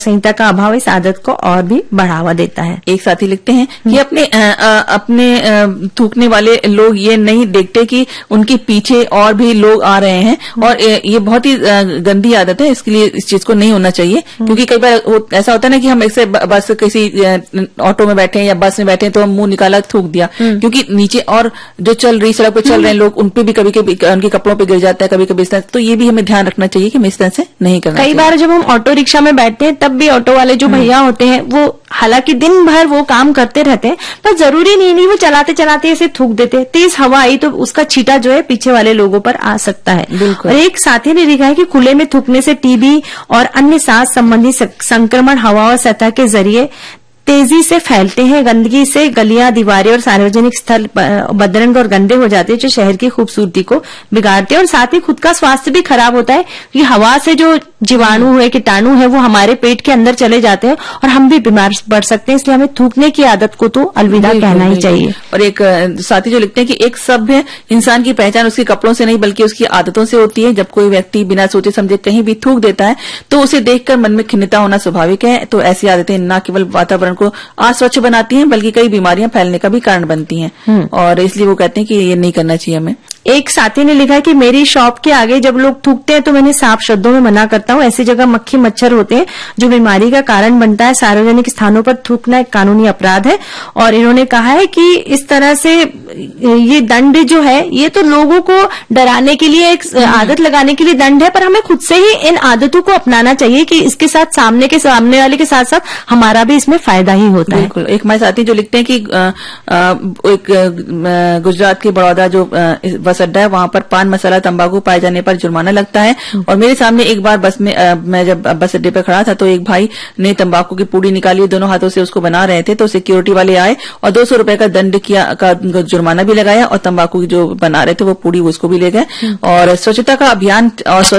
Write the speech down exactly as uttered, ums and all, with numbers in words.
संहिता का अभाव इस आदत को और भी बढ़ावा देता है। एक साथी लिखते हैं कि अपने आ, आ, अपने आ, थूकने वाले लोग ये नहीं देखते कि उनके पीछे और भी लोग आ रहे हैं, और ये बहुत ही गंदी आदत है, इसके लिए इस चीज को नहीं होना चाहिए। क्योंकि कई बार ऐसा होता है ना कि हम ऐसे बस किसी ऑटो में बैठे हैं या बस में बैठे हैं तो हम मुंह निकाला थूक दिया, क्योंकि नीचे और जो चल रही सड़क पे चल रहे हैं लोग, उन पे भी कभी कभी उनके कपड़ों पे गिर जाता है, कभी कभी इस तरह। तो ये भी हमें ध्यान रखना चाहिए कि हमें इस तरह से नहीं करना। कई बार जब हम ऑटो रिक्शा में बैठते हैं तब भी ऑटो वाले जो भैया होते हैं वो हालांकि दिन भर वो काम करते रहते हैं, पर जरूरी नहीं नहीं वो चलाते चलाते ऐसे थूक देते हैं। तेज हवा आई तो उसका छींटा जो है पीछे वाले लोगों पर आ सकता है। और एक साथी ने लिखा है कि खुले में थूकने से टीबी और अन्य सांस संबंधी संक्रमण हवा और सतह के जरिए तेजी से फैलते हैं। गंदगी से गलियां, दीवारें और सार्वजनिक स्थल बदरंग और गंदे हो जाते हैं, जो शहर की खूबसूरती को बिगाड़ते हैं। और साथ ही खुद का स्वास्थ्य भी खराब होता है, कि हवा से जो जीवाणु है, कीटाणु है, वो हमारे पेट के अंदर चले जाते हैं और हम भी बीमार पड़ सकते हैं। इसलिए हमें थूकने की आदत को तो अलविदा कहना ही चाहिए। और एक साथी जो लिखते हैं कि एक सभ्य इंसान की पहचान उसके कपड़ों से नहीं बल्कि उसकी आदतों से होती है। जब कोई व्यक्ति बिना सोचे समझे कहीं भी थूक देता है तो उसे देखकर मन में खिन्नता होना स्वाभाविक है। तो ऐसी आदतें न केवल वातावरण को अस्वच्छ बनाती हैं बल्कि कई बीमारियां फैलने का भी कारण बनती हैं, और इसलिए वो कहते हैं कि ये नहीं करना चाहिए हमें। एक साथी ने लिखा है कि मेरी शॉप के आगे जब लोग थूकते हैं तो मैंने साफ शब्दों में मना करता हूं। ऐसी जगह मक्खी मच्छर होते हैं जो बीमारी का कारण बनता है। सार्वजनिक स्थानों पर थूकना एक कानूनी अपराध है। और इन्होंने कहा है कि इस तरह से ये दंड जो है ये तो लोगों को डराने के लिए, एक आदत लगाने के लिए दंड है, पर हमें खुद से ही इन आदतों को अपनाना चाहिए कि इसके साथ सामने के सामने वाले के साथ साथ हमारा भी इसमें फायदा ही होता है। बिल्कुल। एक हमारे साथी जो लिखते हैं कि आ, आ, एक गुजरात के बड़ौदा जो बस अड्डा है वहां पर पान मसाला तंबाकू पाए जाने पर जुर्माना लगता है। और मेरे सामने एक बार बस में आ, मैं जब बस अड्डे पर खड़ा था तो एक भाई ने तंबाकू की पूड़ी निकाली, दोनों हाथों से उसको बना रहे थे, तो सिक्योरिटी वाले आए और दो सौ रुपए का दंड किया का जुर्माना भी लगाया, और तंबाकू जो बना रहे थे वो पूड़ी उसको भी ले गए। और स्वच्छता का अभियान और